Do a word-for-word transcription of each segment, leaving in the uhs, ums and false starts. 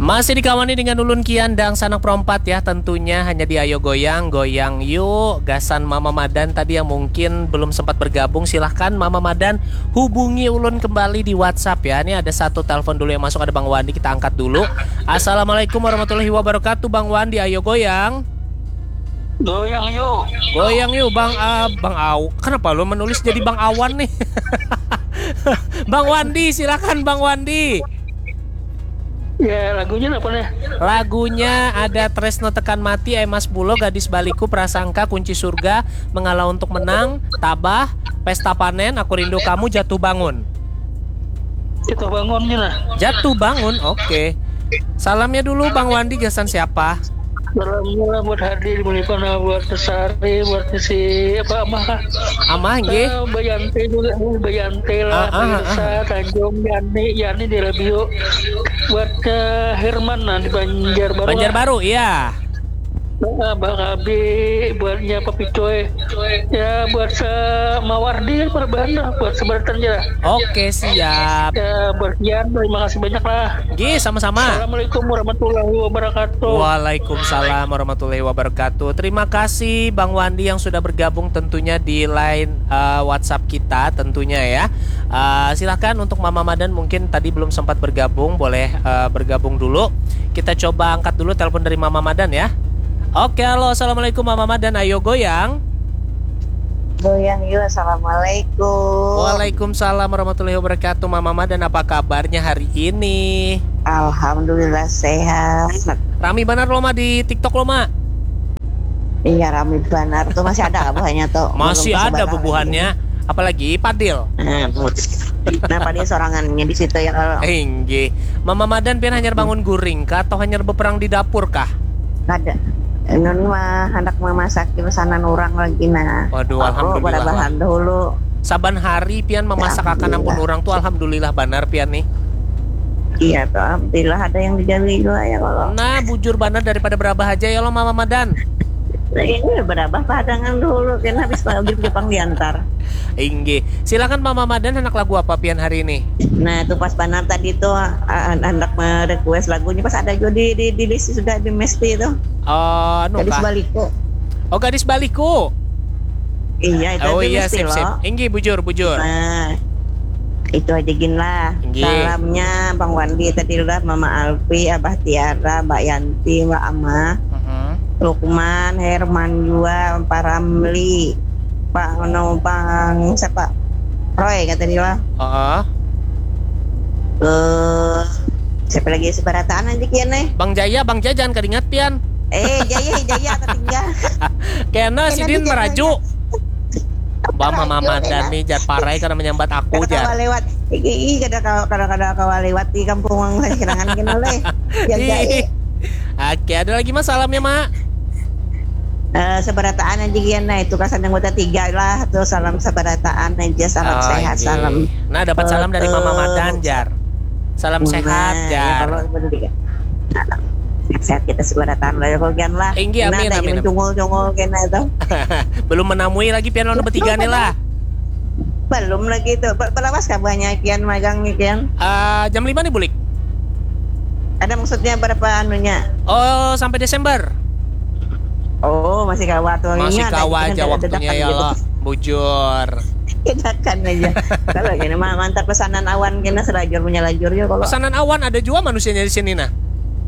Masih dikawani dengan Ulun Kian dan Sanak Perempat ya, tentunya hanya di Ayo Goyang, Goyang Yuk. Gasan Mama Madan tadi yang mungkin belum sempat bergabung, silahkan Mama Madan hubungi Ulun kembali di WhatsApp ya. Ini ada satu telepon dulu yang masuk, ada Bang Wandi, kita angkat dulu. Assalamualaikum warahmatullahi wabarakatuh, Bang Wandi, Ayo Goyang. Goyang yuk. Goyang yuk, Bang uh, Bang Aw. Kenapa lu menulis jadi Bang Awan nih? Bang Wandi, silakan Bang Wandi. Ya, lagunya apa nih? Lagunya ada Tresno Tekan Mati, Emas Bulo, Gadis Baliku, Prasangka, Kunci Surga, Mengalah Untuk Menang, Tabah, Pesta Panen, Aku Rindu Kamu, Jatuh Bangun. Jatuh bangunnya lah. Jatuh Bangun, oke. Salamnya dulu Bang Wandi, gasan siapa? Salamnya buat Hadi, Mulipana, buat Sari, buat si apa Amah kah? Amah nggih. Uh, Bayante juga, Bayante lah, Ah, ah, Mirsa, ah. Tanjung, Yani, Yani di Radio. Buat uh, Herman nah, di Banjarbaru. Banjarbaru, iya. Nah, Bang Abi, buatnya Papi Coy. Ya, buat se Mawardi kan perbanda, buat seberatan aja. Oke, siap. Ya, buat Kian, terima kasih banyak lah. Nggih, sama-sama. Assalamualaikum warahmatullahi wabarakatuh. Waalaikumsalam warahmatullahi wabarakatuh. Terima kasih Bang Wandi yang sudah bergabung tentunya di line uh, WhatsApp kita tentunya ya. Uh, silahkan untuk Mama Madan mungkin tadi belum sempat bergabung, boleh uh, bergabung dulu. Kita coba angkat dulu telepon dari Mama Madan ya. Oke, halo, assalamualaikum Mama Madan, Ayo Goyang. Goyang yuk, assalamualaikum. Waalaikumsalam warahmatullahi wabarakatuh. Mama Madan, apa kabarnya hari ini? Alhamdulillah sehat. Rami banar lo Ma di TikTok lo Ma? Iya, rame banar tuh, masih ada buahnya tuh. Masih Belum ada kesebaran bubuhannya. Apalagi Padil. lagi. Nah, pada sorangannya di situ ya kalau Engge. Mama Madan pian hanyar bangun guring kah atau hanyar beperang di dapur kah? ada. Nun mah hendak memasak di pesanan orang lagi nah. Waduh, Aku alhamdulillah. pada bahan dulu. Saban hari pian memasak akan ampun orang tuh alhamdulillah banar pian nih. Iya tuh, alhamdulillah ada yang dijawi juga ya kalau. Nah, bujur banar daripada berabah aja ya lo Mama Madan. Nah, ini berapa padangan dulu kan habis pagi Jepang diantar. Engge. Silakan Mama Madan, anak lagu apa pian hari ini? Nah itu pas banar tadi tuh uh, hendak merequest lagunya pas ada juga di di, di list sudah di mesti itu. Oh, anu Gadis kah? Baliku. Oh, Gadis Baliku. Iya itu Oh di iya, mesti sip sip. loh. Engge, bujur bujur. Nah itu aja gin lah. Engge. Salamnya Bang Wandi tadi lah, Mama Alfi, Abah Tiara, Mbak Yanti, Mbak Amah, Uh-huh. Lukman, Herman juga, Pak Ramli, Pak no, Bang siapa? Roy kata dia lah. Oh, Eh siapa lagi sebarataan aja kian nih? Bang Jaya, Bang Jaya jangan keringat pian. Eh Jaya Jaya tertinggal. Kena si Din Kena meraju. Bang Mama Meraju, Madan kena. nih jar parai karena menyambat aku Kada kawa jar. lewat, iki kada kawa kada kada kawa lewat di kampung Kirangan kena oleh. Yang Ih. Jaya. Oke, ada lagi mas salamnya Mak? Eh sebarataan aja kian nah itu kasan yang udah tiga lah tuh, salam sebarataan aja, salam Oh, sehat, iya. salam. Nah, dapat salam dari Mama Madan jar. Salam sehat Nah, ya jar. kalau bener tiga. Nah, sehat kita sebarataan lah ya kalau kian lah. Tinggi, amin, Nah, ada amin, yang amin. cungul-cungul kena itu. Belum menamui lagi pian lawan bertiga nih lah. Belum lagi tuh. Berapa kabarnya kian magang nih kian? Eh, jam lima nih bulik. Ada maksudnya berapa anunya? Oh, sampai Desember. Oh, masih kawa tuh. Masih Ingat, kawa kita aja ada- waktunya dadakan ya gitu. Allah. Bujur. Dadakan aja. Kalau gini mah mantap pesanan awan kena selajur punya lajur ya kalau. Pesanan awan ada juga manusianya di sini nah.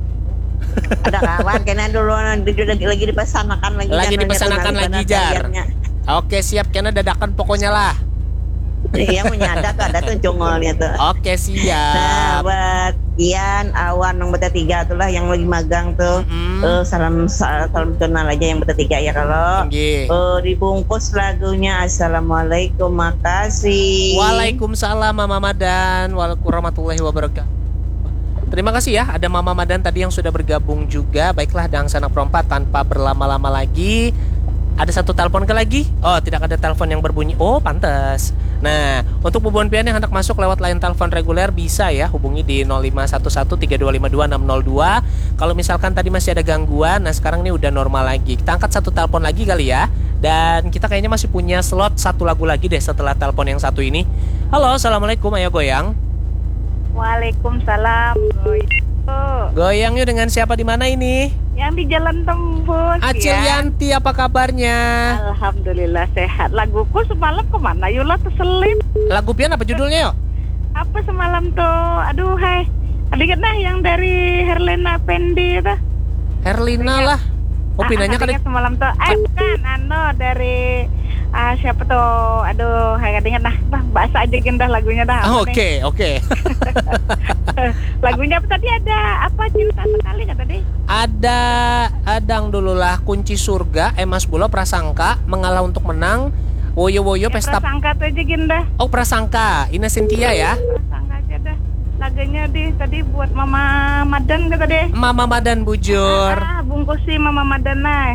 Ada kawan kena dulu lagi lagi, lagi dipesanakan lagi. Lagi kan, dipesanakan nanya lagi, tuh, Jar. kariernya. Oke, siap kena dadakan pokoknya lah. Iya punya ada tuh, ada tuh cungolnya tuh. Oke, Nah, siap. buat Ian, Awan, yang beta tiga tuh lah yang lagi magang tuh. Mm-mm. Eh, salam salam kenal aja yang beta tiga ya kalau. Tinggi. Eh, dibungkus lagunya. Assalamualaikum, makasih. Waalaikumsalam Mama Madan, warahmatullahi wabarakatuh. Terima kasih ya, ada Mama Madan tadi yang sudah bergabung juga. Baiklah, Dang Sanak Perempat, tanpa berlama-lama lagi, ada satu telepon ke lagi. Oh, tidak ada telepon yang berbunyi. Oh, pantas. Nah, untuk bubuhan pian yang hendak masuk lewat line telepon reguler bisa ya hubungi di nol lima satu satu tiga dua lima dua enam nol dua. Kalau misalkan tadi masih ada gangguan, nah sekarang ini udah normal lagi. Kita angkat satu telepon lagi kali ya. Dan kita kayaknya masih punya slot satu lagu lagi deh setelah telepon yang satu ini. Halo, assalamualaikum, Ayo Goyang. Waalaikumsalam. Goyang yuk dengan siapa di mana ini? Yang di Jalan Tembus. Acil ya. Yanti, apa kabarnya? Alhamdulillah sehat. Laguku semalam kemana? Yula terselip. Lagu pian apa judulnya yuk? Apa semalam tuh? Aduh, hai. Ada ingat nah yang dari Herlina Pendi itu? Herlina lah. Oh, pinanya ah, kan ingat semalam tuh. Eh, bukan. Ano dari ah siapa tuh? Aduh, hai ingat nah. Bah, bahasa aja dah lagunya dah. Ah, Apa Oke, nih? oke. Lagunya apa tadi ada? Apa cinta sekali kata tadi? Ada adang dulu lah, kunci surga, emas bola prasangka, mengalah untuk menang, woyo-woyo pesta. Prasangka tuh aja gindah. Oh, prasangka, Ina Cynthia ya. Prasangka aja dah. Lagunya di tadi buat Mama Madan kata deh. Mama Madan bujur. Ah, bungkus sih Mama Madan nah.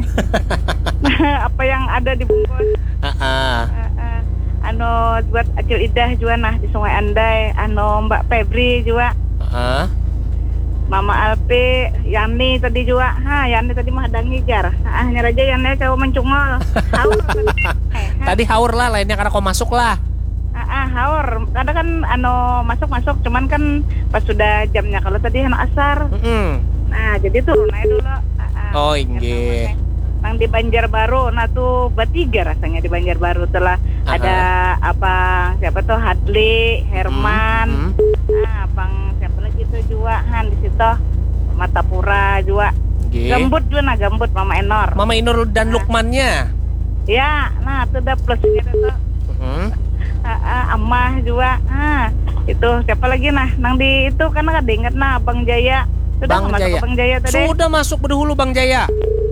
Apa yang ada di bungkus? Ah, ah. Ah, ah. Ano buat Acil Idah juga nah di Sungai Andai. Ano Mbak Febri juga. Ah. Mama Alpi, Yani tadi juga. Ha, Yani tadi mah ada ngijar. Ah, hanya aja Yani kau mencungol. Haur tadi. Eh, ha. Tadi haur lah, lainnya karena kau masuk lah. Ah, ah, haur. Kadang kan ano masuk-masuk, cuman kan pas sudah jamnya. Kalau tadi anak asar. Mm-mm. Nah, jadi tuh naik dulu. Ah, ah. Oh, inggih. Nang di Banjarbaru, nah tuh bertiga rasanya di Banjarbaru telah Aha. ada apa siapa tuh Hadli, Herman, Mm, ah bang siapa lagi tuh juga Han di situ Matapura juga, Inggih. Gambut juga nah Gambut Mama Enor, Mama Inur dan Lukmannya. ya nah tuh udah plusnya tuh, Mm. ah, ah, Amah juga, ah itu siapa lagi nah nang di itu kan ada ingat nah Bang Jaya, sudah Bang masuk Jaya. ke Bang Jaya tadi. Sudah masuk berdahulu Bang Jaya.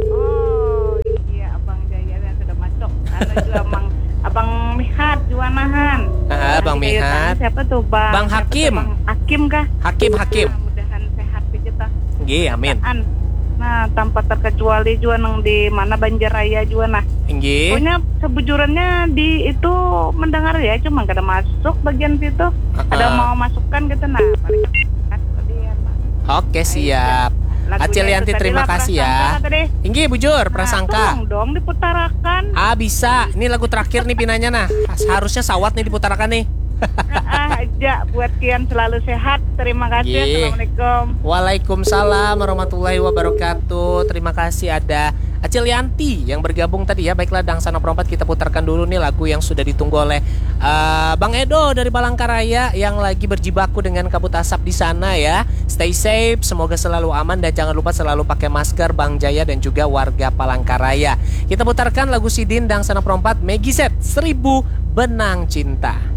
Oh iya Abang Jaya yang sudah masuk. Ada juga Abang Abang Mihat Juanahan. Ah, Bang Di kayu Mihat. tani siapa tuh Bang? Bang siapa tuh, Hakim. Bang Hakim kah? Hakim Hakim. Nah, mudahan sehat kita. Inggih, amin. Nah tanpa terkecuali juga nang di mana Banjaraya juga nah. Inggih. Pokoknya sebujurannya di itu mendengar ya cuma kada masuk bagian situ. Ada Ah. mau masukkan gitu nah. Paling tadi ya, Pak. Oke, siap. Lagunya Acil itu Yanti tadi terima lah, kasih Prasangka ya. kata deh. Inggih bujur, Nah, prasangka. tolong dong diputarakan. Ah, bisa. Ini lagu terakhir nih pinanya nah. Harusnya sawat nih diputarakan nih. Ah, aja buat Kian selalu sehat. Terima kasih. Ye. Assalamualaikum. Waalaikumsalam warahmatullahi wabarakatuh. Terima kasih ada Acil Yanti yang bergabung tadi ya. Baiklah Dangsana Perompat, kita putarkan dulu nih lagu yang sudah ditunggu oleh uh, Bang Edo dari Palangkaraya yang lagi berjibaku dengan kabut asap di sana ya. Stay safe, semoga selalu aman dan jangan lupa selalu pakai masker Bang Jaya dan juga warga Palangkaraya. Kita putarkan lagu Sidin Dangsana Perompat Megiset Seribu Benang Cinta.